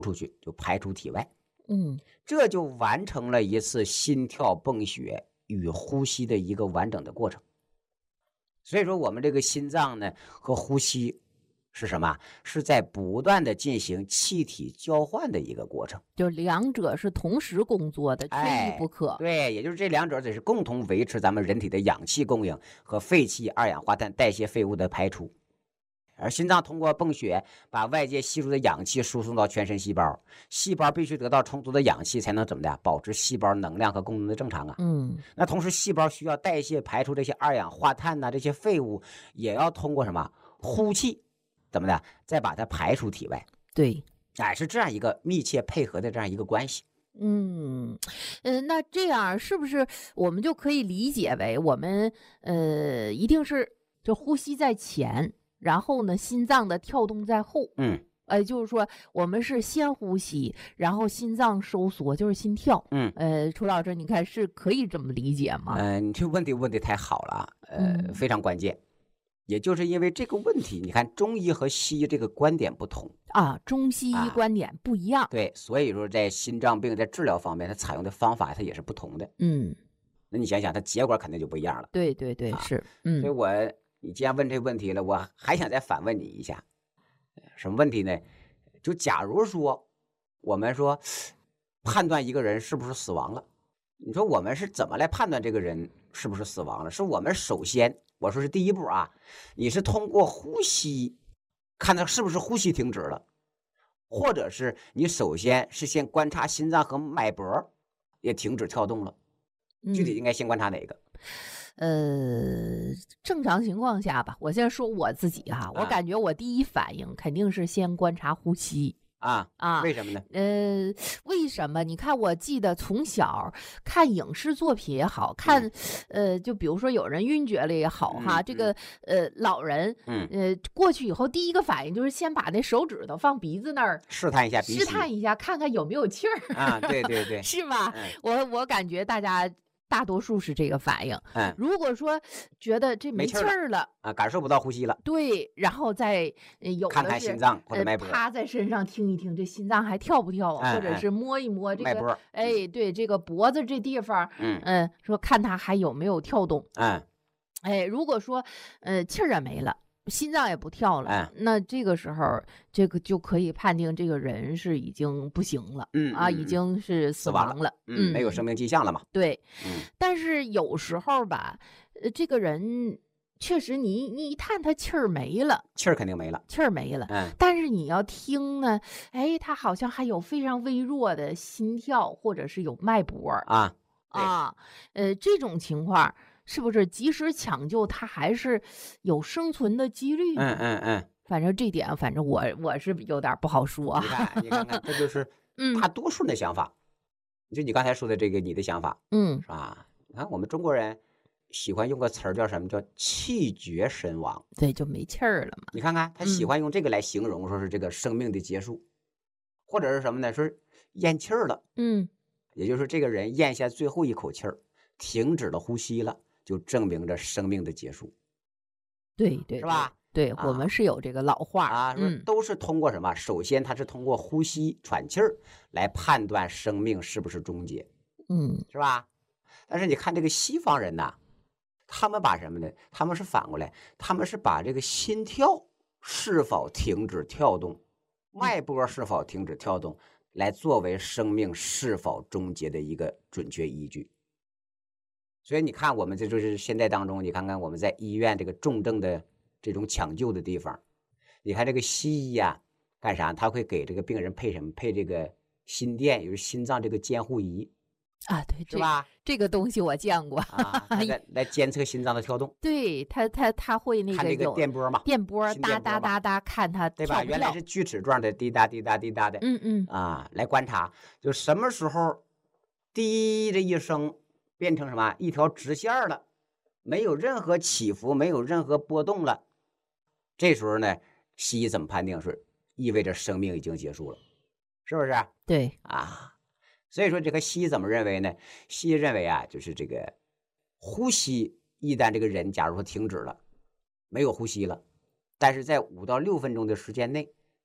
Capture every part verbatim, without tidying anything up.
出去，就排出体外。 嗯， 这就完成了一次心跳泵血与呼吸的一个完整的过程。所以说我们这个心脏呢和呼吸是什么？是在不断的进行气体交换的一个过程， 就两者是同时工作的，缺一不可。 哎、对，也就是这两者得是共同维持咱们人体的氧气供应和废气、二氧化碳代谢废物的排出。而心脏通过泵血把外界吸入的氧气输送到全身细胞，细胞必须得到充足的氧气才能怎么的保持细胞能量和功能的正常啊。 嗯， 那同时细胞需要代谢排出这些二氧化碳呐、这些废物，也要通过什么呼气，怎么的再把它排出体外。 对， 哎，是这样一个密切配合的这样一个关系。 嗯，呃，那这样是不是我们就可以理解为我们呃一定是就呼吸在前，然后呢心脏的跳动在后？ 嗯， 呃，就是说我们是先呼吸，然后心脏收缩，就是心跳。 嗯， 呃，楚老师，你看是可以这么理解吗？ 嗯、呃，你这问题问的太好了，呃、 嗯， 非常关键。也就是因为这个问题，你看中医和西医这个观点不同啊，中西医啊观点不一样。 对，所以说在心脏病在治疗方面，它采用的方法它也是不同的。 嗯， 那你想想，它结果肯定就不一样了。 对对对， 啊是。 所以嗯， 我你既然问这个问题了，我还想再反问你一下，什么问题呢？就假如说我们说判断一个人是不是死亡了，你说我们是怎么来判断这个人是不是死亡了？是我们首先我说是第一步啊，你是通过呼吸看他是不是呼吸停止了，或者是你首先是先观察心脏和脉搏也停止跳动了，具体应该先观察哪个？ 呃，正常情况下吧，我先说我自己哈，我啊感觉我第一反应肯定是先观察呼吸。 啊啊， 为什么呢？ 呃，为什么？你看，我记得从小看影视作品也好看，呃，就比如说有人晕厥了也好哈， 嗯这个呃老人， 嗯， 呃过去以后第一个反应就是先把那手指头放鼻子那儿试探一下鼻息， 试探一下，看看有没有气儿啊，对对对， 是吧？ 嗯我我感觉大家大多数是这个反应。 嗯如果说觉得这没气没气儿了儿了， 啊，感受不到呼吸了， 对，然后再呃有的是看看心脏或者脉搏呃，趴在身上听一听这心脏还跳不跳啊， 嗯嗯或者是摸一摸这个， 脉搏， 哎，对，这个脖子这地方， 嗯嗯、说看它还有没有跳动。 嗯哎，如果说呃气儿也没了，心脏也不跳了， 嗯那这个时候这个就可以判定这个人是已经不行了。啊，已嗯嗯嗯经是死死亡亡了， 嗯，没有生命迹象了嘛， 对。 嗯但是有时候吧，呃，这个人确实你你一探他气儿没了， 气儿肯定没了， 气儿没了， 嗯但是你要听呢，哎，他好像还有非常微弱的心跳，或者是有脉搏啊，对啊，呃，这种情况是不是及时抢救，他还是有生存的几率呢？ 嗯嗯嗯， 反正这点，反正我我是有点不好说你啊。 看你看看，这就是嗯大多数人的想法，就你刚才说的这个你的想法嗯是吧？你看我们中国人喜欢用个词儿叫什么？叫气绝身亡。 对，就没气儿了嘛。 你看看他喜嗯欢用这个来形容，说是这个生命的结束，或者是什么呢？说是咽气儿了， 嗯也就是说这个人咽下最后一口气儿，停止了呼吸了，就证明着生命的结束， 对对是吧？ 对， 啊我们是有这个老话啊，说嗯都是通过什么？首先，他是通过呼吸、喘气儿来判断生命是不是终结， 嗯是吧？但是你看这个西方人呐，他们把什么呢？他们是反过来，他们是把这个心跳是否停止跳动、脉搏是否停止跳动，来作为生命是否终结的一个准确依据。所以你看，我们这就是现在当中，你看看我们在医院这个重症的这种抢救的地方，你看这个西医呀、干啥？他会给这个病人配什么？配这个心电，也就是心脏这个监护仪， 啊，对，这是吧？ 这个东西我见过。 啊，他来来监测心脏的跳动， 对他他他会那看这个个有电波嘛， 电波哒心电波嘛哒哒哒，看他对吧？ 跳不跳原来是锯齿状的，滴答滴答滴答的， 嗯嗯啊，来观察，就什么时候滴的一声变成什么一条直线儿了，没有任何起伏，没有任何波动了，这时候呢，西医怎么判定？是意味着生命已经结束了，是不是对啊？所以说这个西医怎么认为呢？西医认为啊，就是这个呼吸一旦这个人假如说停止了，没有呼吸了，但是在五到六分钟的时间内，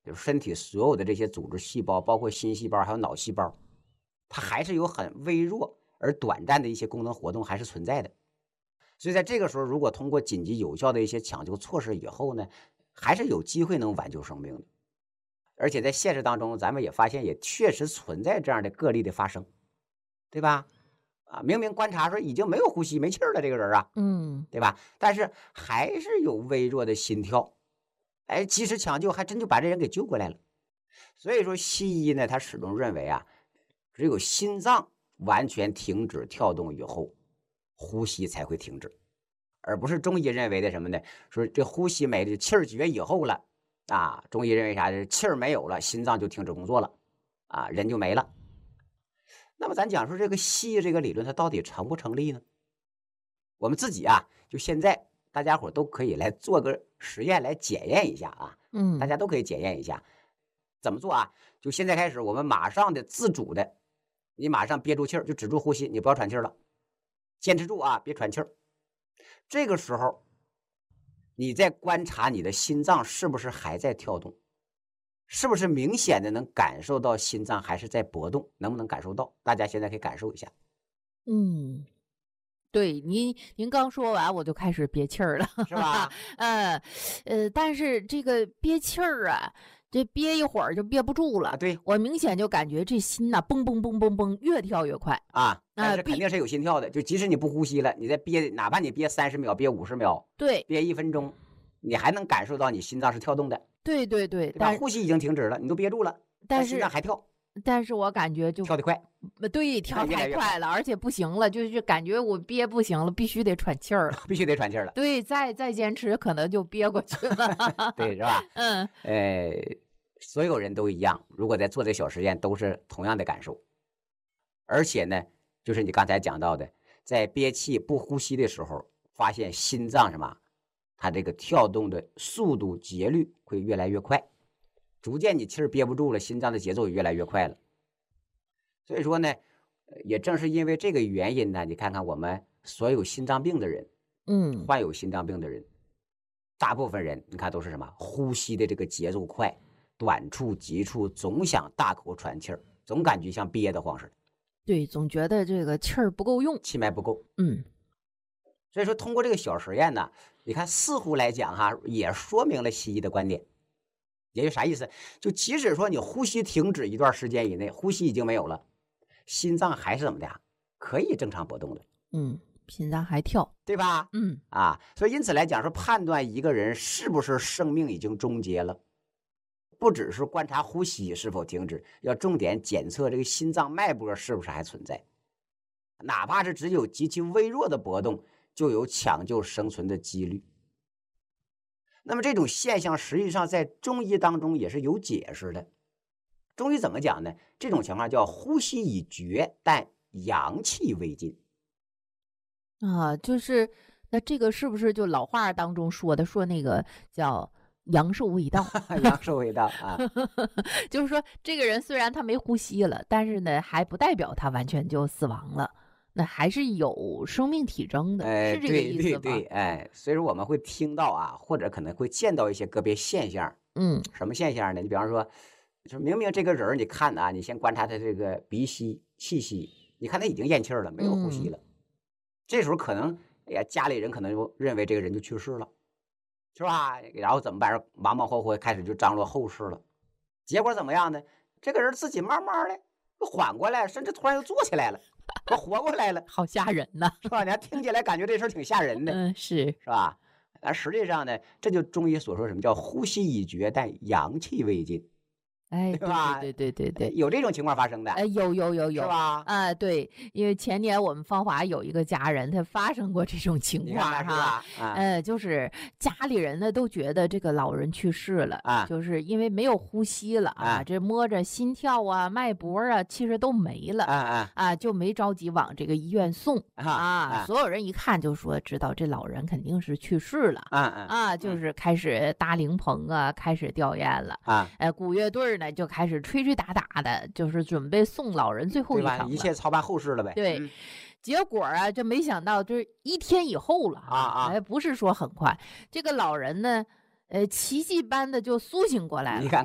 就是身体所有的这些组织细胞，包括心细胞还有脑细胞，它还是有很微弱而短暂的一些功能活动还是存在的。所以在这个时候，如果通过紧急有效的一些抢救措施以后呢，还是有机会能挽救生命的。而且在现实当中，咱们也发现也确实存在这样的个例的发生，对吧？啊，明明观察说已经没有呼吸、没气儿了，这个人啊， 嗯， 对吧？但是还是有微弱的心跳，哎，及时抢救还真就把这人给救过来了。所以说，西医呢，他始终认为啊，只有心脏完全停止跳动以后，呼吸才会停止，而不是中医认为的什么呢？说这呼吸没了，气儿绝以后了啊，中医认为啥？气儿没有了，心脏就停止工作了，啊，人就没了。那么咱讲说这个西医这个理论它到底成不成立呢？我们自己啊，就现在大家伙都可以来做个实验来检验一下啊， 嗯， 大家都可以检验一下，怎么做啊？就现在开始，我们马上的自主的，你马上憋住气儿，就止住呼吸，你不要喘气儿了，坚持住啊，别喘气儿。这个时候，你在观察你的心脏是不是还在跳动。是不是明显的能感受到心脏还是在搏动？能不能感受到？大家现在可以感受一下。 嗯，对，您您刚说完，我就开始憋气儿了， 是吧？ 呃呃，但是这个憋气儿啊，这憋一会儿就憋不住了。 啊，对， 我明显就感觉这心呐、蹦蹦蹦蹦蹦，越跳越快啊。但是啊肯定是有心跳的，就即使你不呼吸了，你再憋，哪怕你憋三十秒、憋五十秒、 对憋一分钟，你还能感受到你心脏是跳动的， 对对对， 对吧？ 但呼吸已经停止了，你都憋住了， 但心脏是还跳， 但是我感觉就跳得快。 呃对跳越来越太快了，而且不行了，就是感觉我憋不行了，必须得喘气儿了。 必须得喘气儿了， 对，再再坚持可能就憋过去了。 对，是吧？ 嗯呃，所有人都一样，如果在做这小实验，都是同样的感受。而且呢，就是你刚才讲到的，在憋气不呼吸的时候，发现心脏什么，它这个跳动的速度节律会越来越快，逐渐你气儿憋不住了，心脏的节奏也越来越快了。所以说呢，也正是因为这个原因呢，你看看我们所有心脏病的人， 嗯， 患有心脏病的人，大部分人你看都是什么？呼吸的这个节奏快，短促急促，总想大口喘气儿，总感觉像憋得慌似的， 对，总觉得这个气儿不够用。 气脉不够。 嗯所以说，通过这个小实验呢，你看似乎来讲哈，也说明了西医的观点。也就啥意思？就即使说你呼吸停止一段时间以内，呼吸已经没有了，心脏还是怎么的呀？可以正常搏动的， 嗯，心脏还跳。 对吧？ 嗯啊，所以因此来讲说，判断一个人是不是生命已经终结了，不只是观察呼吸是否停止，要重点检测这个心脏脉搏是不是还存在，哪怕是只有极其微弱的搏动，就有抢救生存的几率。那么这种现象实际上在中医当中也是有解释的。中医怎么讲呢？这种情况叫呼吸已绝，但阳气未尽。 啊，就是那这个是不是就老话当中说的，说那个叫阳寿未到？ 阳寿未到啊， 就是说这个人虽然他没呼吸了，但是呢，还不代表他完全就死亡了，那还是有生命体征的， 哎， 是这个对意思吗？ 对对，哎，所以说我们会听到啊，或者可能会见到一些个别现象。 嗯什么现象呢？你比方说，就明明这个人儿你看啊，你先观察他这个鼻息、气息，你看他已经咽气儿了，没有呼吸了。这时候可能，哎呀，家里人可能就认为这个人就去世了，是吧？然后怎么办？忙忙活活开始就张罗后事了。结果怎么样呢？这个人自己慢慢的又缓过来，甚至突然又坐起来了，我活过来了， 好吓人呐！ 是吧？你还听起来感觉这事儿挺吓人的， 嗯，是， 是吧？而实际上呢，这就中医所说什么叫呼吸已绝，但阳气未尽， 哎， 对吧对对对对对， 有这种情况发生的， 哎，有有有有， 是吧？ 啊，对，因为前年我们芳华有一个家人，他发生过这种情你况看看是哈， 吧？啊， 呃，就是家里人呢都觉得这个老人去世了， 啊就是因为没有呼吸了啊， 啊这摸着心跳啊、脉搏啊，其实都没了。 啊啊啊，就没着急往这个医院送啊啊， 啊所有人一看就说知道这老人肯定是去世了啊啊啊，就是开始搭灵棚啊，开始吊唁了。 啊， 呃，鼓乐队儿呢就开始吹吹打打的，就是准备送老人最后对吧？ 一程了。 一切操办后事了呗。 对嗯结果啊，这没想到就是一天以后了啊啊哎，不是说很快，这个老人呢，呃，奇迹般的就苏醒过来了。 你看看，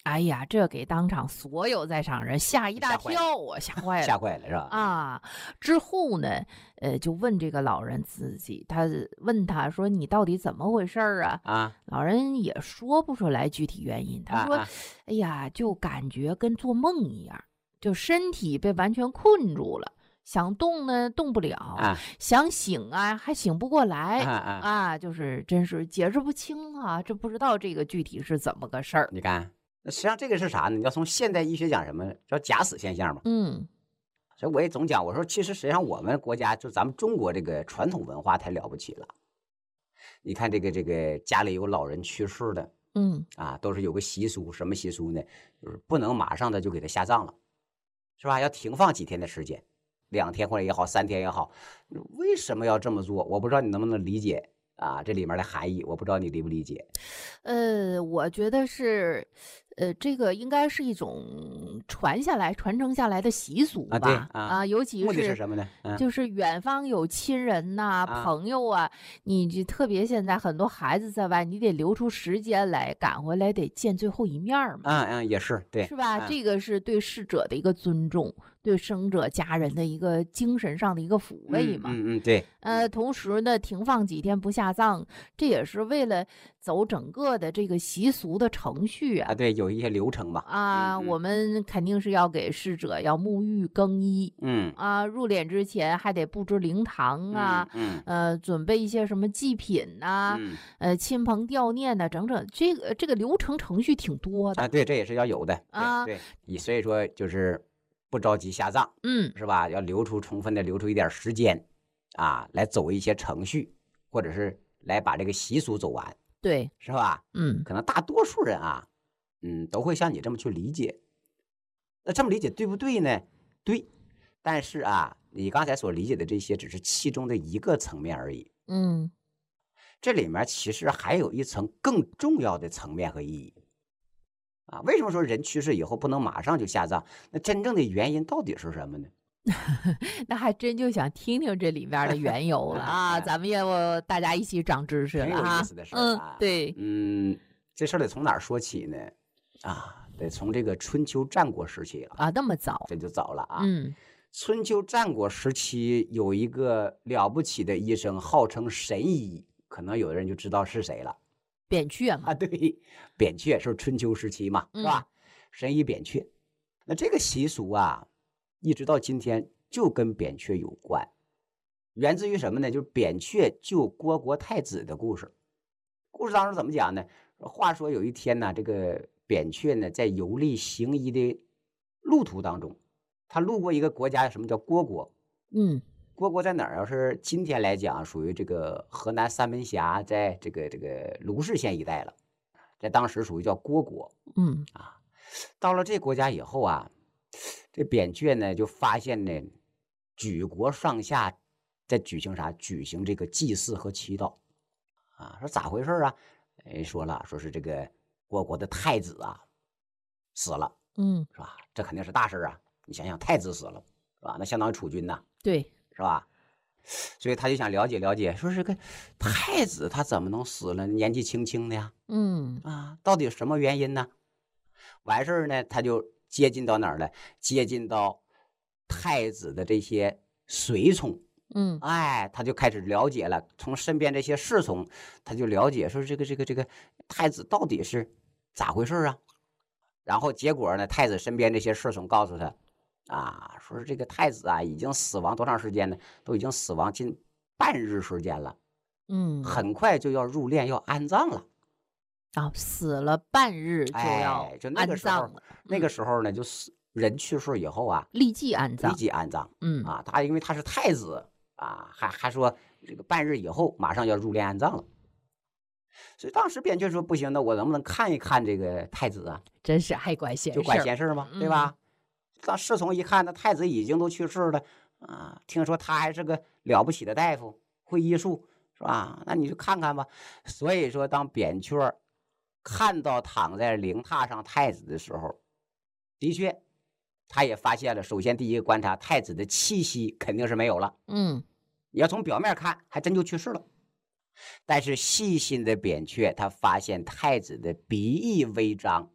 哎呀，这给当场所有在场人吓一大跳啊，吓坏了， 吓坏了是吧？ 啊，之后呢，呃，就问这个老人自己，他问他说：“你到底怎么回事儿啊？” 啊， 老人也说不出来具体原因。他说：“ 啊啊哎呀，就感觉跟做梦一样，就身体被完全困住了，想动呢动不了， 啊想醒啊还醒不过来啊啊！ 啊，就是真是解释不清啊，这不知道这个具体是怎么个事儿。” 你看，那实际上这个是啥呢？你要从现代医学讲什么呢？叫假死现象嘛。 嗯所以我也总讲，我说其实实际上我们国家就咱们中国这个传统文化太了不起了。你看这个这个家里有老人去世的嗯啊，都是有个习俗，什么习俗呢？就是不能马上的就给他下葬了，是吧？要停放几天的时间，两天或者也好，三天也好。为什么要这么做？我不知道你能不能理解啊？这里面的含义，我不知道你理不理解。 呃，我觉得是，呃，这个应该是一种传下来、传承下来的习俗啊对吧？ 啊尤其目的是是什么呢？嗯就是远方有亲人呐、 啊朋友啊，你就特别现在很多孩子在外，你得留出时间来赶回来，得见最后一面儿嘛， 嗯嗯，也是对， 是吧？ 嗯这个是对逝者的一个尊重，对生者家人的一个精神上的一个抚慰嘛。 嗯嗯嗯，对， 呃，同时呢，停放几天不下葬，这也是为了走整个的这个习俗的程序啊。 啊对，有一些流程嘛。 啊， 嗯我们肯定是要给逝者要沐浴更衣嗯啊，入殓之前还得布置灵堂啊， 嗯呃，准备一些什么祭品呐、 嗯呃，亲朋吊念呐，整整这个这个流程程序挺多的。 啊，对，这也是要有的啊对，对你所以说就是不着急下葬， 嗯是吧？要留出充分的留出一点时间啊，来走一些程序，或者是来把这个习俗走完， 对， 是吧？ 嗯可能大多数人啊，嗯，都会像你这么去理解。那这么理解对不对呢？对，但是啊，你刚才所理解的这些只是其中的一个层面而已， 嗯这里面其实还有一层更重要的层面和意义。啊，为什么说人去世以后不能马上就下葬？那真正的原因到底是什么呢？ 那还真就想听听这里面的缘由了啊！咱们也大家一起长知识了很有哈意思的事儿嗯啊， 对， 嗯，这事儿得从哪儿说起呢？啊，得从这个春秋战国时期了， 啊，那么早， 这就早了啊。 嗯春秋战国时期有一个了不起的医生，号称神医，可能有的人就知道是谁了扁鹊嘛， 啊。对，扁鹊是春秋时期嘛，是吧？神医扁鹊，那这个习俗啊，一直到今天就跟扁鹊有关，源自于什么呢？就是扁鹊救虢国太子的故事。故事当中怎么讲呢？话说有一天呢，这个扁鹊呢在游历行医的路途当中，他路过一个国家，什么叫虢国？ 嗯虢国在哪儿？要是今天来讲，属于这个河南三门峡，在这个这个卢氏县一带了，在当时属于叫虢国。 嗯啊，到了这国家以后啊，这扁鹊呢就发现呢，举国上下在举行啥？举行这个祭祀和祈祷啊。说咋回事啊？哎，说了，说是这个虢国的太子啊死了， 嗯， 是吧？这肯定是大事啊！你想想，太子死了，是吧？那相当于储君呐， 对， 是吧？所以他就想了解了解，说这个太子他怎么能死了？年纪轻轻的呀， 嗯啊，到底什么原因呢？完事儿呢，他就接近到哪儿了？接近到太子的这些随从， 嗯哎，他就开始了解了，从身边这些侍从，他就了解说这个这个这个太子到底是咋回事啊？然后结果呢，太子身边这些侍从告诉他，啊，说是这个太子啊已经死亡多长时间呢？都已经死亡近半日时间了， 嗯， 很快就要入殓要安葬了。 啊，死了半日就要哎，就那安个时候葬了， 那个时候呢，就死人去世以后啊， 立即安立葬， 即安葬嗯啊。他因为他是太子啊，还还说这个半日以后马上要入殓安葬了。所以当时扁鹊说不行，那我能不能看一看这个太子啊？ 真是爱管闲就事儿， 管闲事嘛，对吧？当侍从一看，那太子已经都去世了啊，听说他还是个了不起的大夫，会医术，是吧？那你就看看吧。所以说，当扁鹊看到躺在灵榻上太子的时候，的确，他也发现了。首先，第一个观察，太子的气息肯定是没有了。 嗯你要从表面看，还真就去世了。但是细心的扁鹊，他发现太子的鼻翼微张，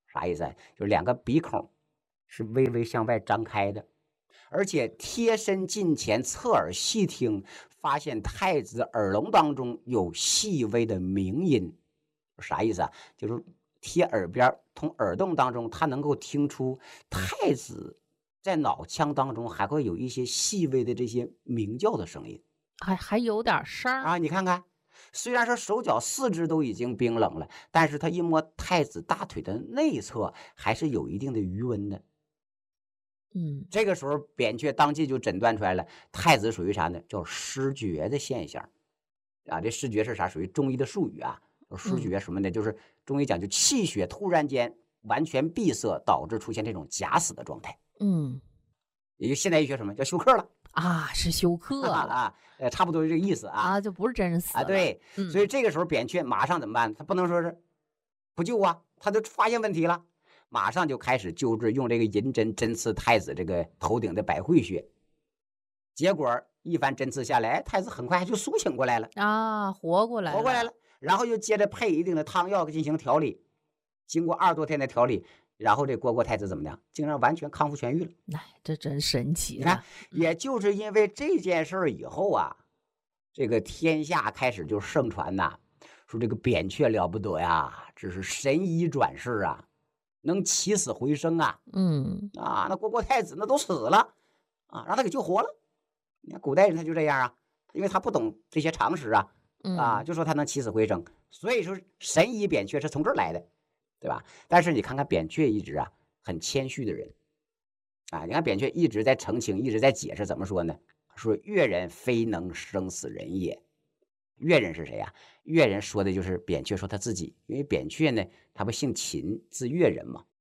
啥意思啊？就是两个鼻孔是微微向外张开的，而且贴身近前侧耳细听，发现太子耳聋当中有细微的鸣音。啥意思啊？就是贴耳边，从耳洞当中，他能够听出太子在脑腔当中还会有一些细微的这些鸣叫的声音， 还还有点声儿啊！你看看，虽然说手脚四肢都已经冰冷了，但是他一摸太子大腿的内侧，还是有一定的余温的。 嗯， 这个时候扁鹊当即就诊断出来了，太子属于啥呢？叫失觉的现象。啊，这失觉是啥？属于中医的术语啊。失觉什么呢？就是中医讲究气血突然间完全闭塞，导致出现这种假死的状态。 嗯， 也就现代医学什么叫休克了啊，是休克了啊，呃，差不多是这个意思啊。 啊，就不是真死啊，对， 嗯、 所以这个时候扁鹊马上怎么办？他不能说是不救啊，他就发现问题了，马上就开始救治，用这个银针针刺太子这个头顶的百会穴。结果一番针刺下来，太子很快就苏醒过来了啊，活过来了， 活过来了。然后又接着配一定的汤药进行调理，经过二十多天的调理，然后这虢国太子怎么样？竟然完全康复痊愈了。 哎，这真神奇！ 你看，也就是因为这件事儿以后啊，这个天下开始就盛传呐、啊，说这个扁鹊了不得呀，这是神医转世啊，能起死回生啊。 嗯啊，那虢国太子那都死了啊，让他给救活了。你看古代人他就这样啊，因为他不懂这些常识啊。啊，就说他能起死回生，所以说神医扁鹊是从这儿来的，对吧？但是你看看扁鹊一直啊很谦虚的人，啊，你看扁鹊一直在澄清，一直在解释，怎么说呢？说越人非能生死人也。越人是谁呀、啊？越人说的就是扁鹊说他自己，因为扁鹊呢，他不姓秦，字越人嘛。